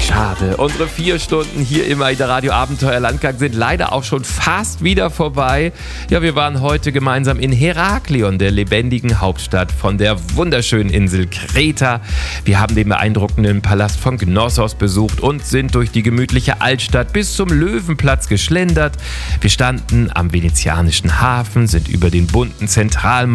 Schade. Unsere 4 Stunden hier im AIDA Radio Abenteuer Landgang sind leider auch schon fast wieder vorbei. Ja, wir waren heute gemeinsam in Heraklion, der lebendigen Hauptstadt von der wunderschönen Insel Kreta. Wir haben den beeindruckenden Palast von Knossos besucht und sind durch die gemütliche Altstadt bis zum Löwenplatz geschlendert. Wir standen am venezianischen Hafen, sind über den bunten Zentralmarkt